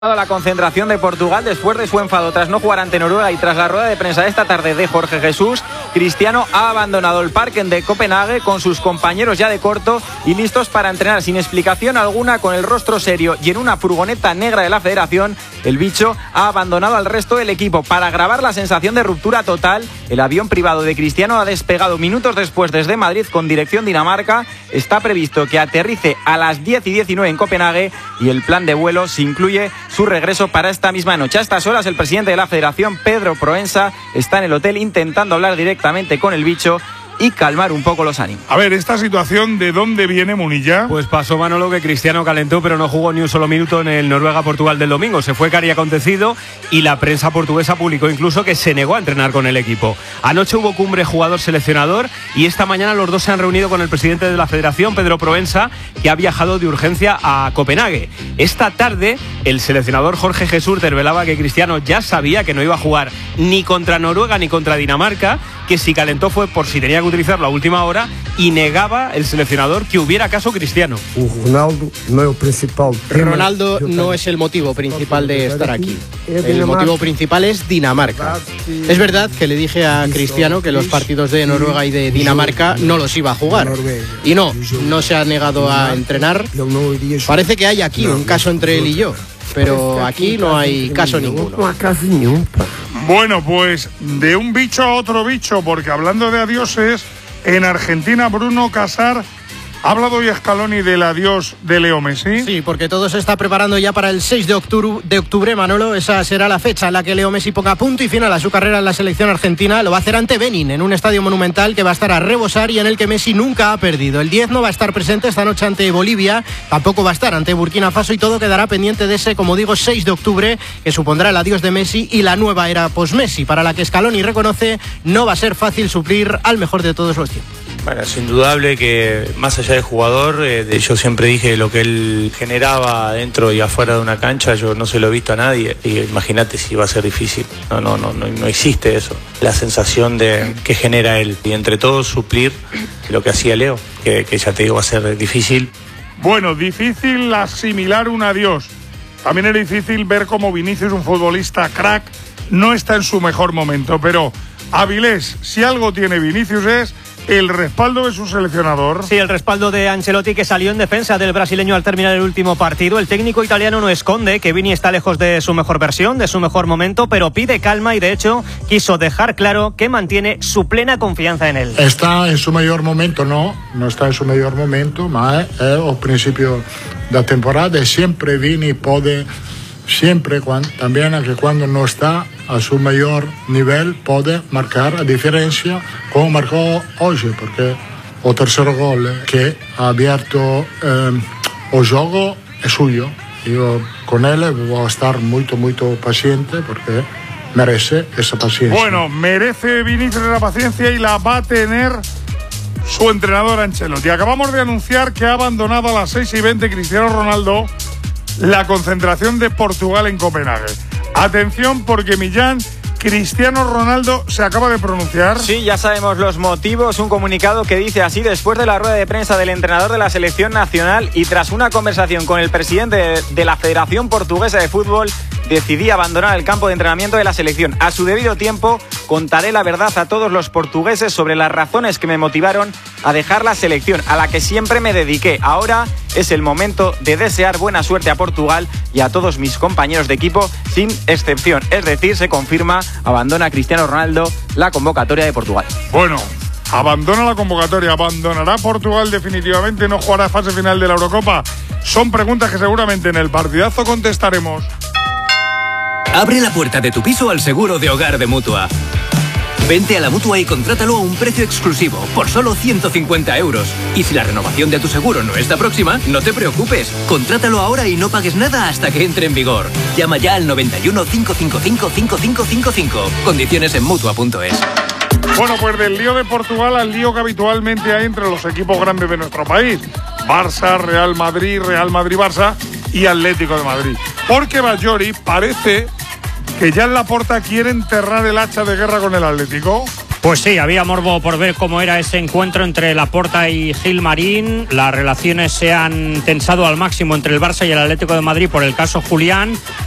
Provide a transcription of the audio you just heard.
La concentración de Portugal después de su enfado tras no jugar ante Noruega y tras la rueda de prensa de esta tarde de Jorge Jesús. Cristiano ha abandonado el parque de Copenhague con sus compañeros ya de corto y listos para entrenar sin explicación alguna, con el rostro serio y en una furgoneta negra de la federación. El bicho ha abandonado al resto del equipo. Para grabar la sensación de ruptura total, el avión privado de Cristiano ha despegado minutos después desde Madrid con dirección Dinamarca. Está previsto que aterrice a las 10:19 en Copenhague y el plan de vuelo se incluye su regreso para esta misma noche. A estas horas el presidente de la federación, Pedro Proença, está en el hotel intentando hablar directamente con el bicho y calmar un poco los ánimos. A ver, esta situación, ¿de dónde viene, Munilla? Pues pasó, Manolo, que Cristiano calentó, pero no jugó ni un solo minuto en el Noruega-Portugal del domingo. Se fue cari acontecido y la prensa portuguesa publicó incluso que se negó a entrenar con el equipo. Anoche hubo cumbre jugador-seleccionador y esta mañana los dos se han reunido con el presidente de la federación, Pedro Proença, que ha viajado de urgencia a Copenhague. Esta tarde, el seleccionador Jorge Jesús desvelaba que Cristiano ya sabía que no iba a jugar ni contra Noruega ni contra Dinamarca, que si calentó fue por si tenía que utilizarlo a última hora, y negaba el seleccionador que hubiera caso Cristiano. Ronaldo no es el motivo principal de estar aquí. El motivo principal es Dinamarca. Es verdad que le dije a Cristiano que los partidos de Noruega y de Dinamarca no los iba a jugar. Y no se ha negado a entrenar. Parece que hay aquí un caso entre él y yo, pero aquí no hay caso ninguno. Bueno, pues de un bicho a otro bicho, porque hablando de adioses, en Argentina Bruno Casar ha hablado hoy Scaloni del adiós de Leo Messi. Sí, porque todo se está preparando ya para el 6 de octubre, Manolo. Esa será la fecha en la que Leo Messi ponga punto y final a su carrera en la selección argentina. Lo va a hacer ante Benin, en un estadio monumental que va a estar a rebosar y en el que Messi nunca ha perdido. El 10 no va a estar presente esta noche ante Bolivia, tampoco va a estar ante Burkina Faso, y todo quedará pendiente de ese, como digo, 6 de octubre, que supondrá el adiós de Messi y la nueva era post-Messi, para la que Scaloni reconoce no va a ser fácil suplir al mejor de todos los tiempos. Bueno, es indudable que más allá del jugador, yo siempre dije lo que él generaba dentro y afuera de una cancha, yo no se lo he visto a nadie. Y imagínate si va a ser difícil. No existe eso. La sensación que genera él. Y entre todos suplir lo que hacía Leo, que ya te digo va a ser difícil. Bueno, difícil asimilar un adiós. También es difícil ver cómo Vinicius, un futbolista crack, no está en su mejor momento. Pero Avilés, si algo tiene Vinicius es el respaldo de su seleccionador. Sí, el respaldo de Ancelotti, que salió en defensa del brasileño al terminar el último partido. El técnico italiano no esconde que Vini está lejos de su mejor versión, de su mejor momento, pero pide calma y de hecho quiso dejar claro que mantiene su plena confianza en él. Está en su mejor momento, no está en su mejor momento, ma è al principio da temporada e sempre Vini puede, también anche quando no está a su mayor nivel, puede marcar a diferencia como marcó hoy, porque el tercer gol que ha abierto el juego es suyo. Yo con él voy a estar muy paciente porque merece esa paciencia. Bueno, merece Vinicius la paciencia y la va a tener su entrenador Ancelotti. Acabamos de anunciar que ha abandonado a las 6:20 Cristiano Ronaldo la concentración de Portugal en Copenhague. Atención, porque Millán, Cristiano Ronaldo se acaba de pronunciar. Sí, ya sabemos los motivos. Un comunicado que dice así: después de la rueda de prensa del entrenador de la selección nacional y tras una conversación con el presidente de la Federación Portuguesa de Fútbol, decidí abandonar el campo de entrenamiento de la selección. A su debido tiempo contaré la verdad a todos los portugueses sobre las razones que me motivaron a dejar la selección, a la que siempre me dediqué. Ahora es el momento de desear buena suerte a Portugal y a todos mis compañeros de equipo, sin excepción. Es decir, se confirma, abandona Cristiano Ronaldo la convocatoria de Portugal. Bueno, abandona la convocatoria, abandonará Portugal definitivamente, no jugará fase final de la Eurocopa. Son preguntas que seguramente en el partidazo contestaremos. Abre la puerta de tu piso al seguro de hogar de Mutua. Vente a la Mutua y contrátalo a un precio exclusivo, por solo 150 euros. Y si la renovación de tu seguro no está próxima, no te preocupes. Contrátalo ahora y no pagues nada hasta que entre en vigor. Llama ya al 91 555 5555. Condiciones en Mutua.es. Bueno, pues del lío de Portugal al lío que habitualmente hay entre los equipos grandes de nuestro país. Barça, Real Madrid, Barça y Atlético de Madrid. Porque Bajori parece que ya en Laporta quiere enterrar el hacha de guerra con el Atlético. Pues sí, había morbo por ver cómo era ese encuentro entre Laporta y Gil Marín. Las relaciones se han tensado al máximo entre el Barça y el Atlético de Madrid por el caso Julián.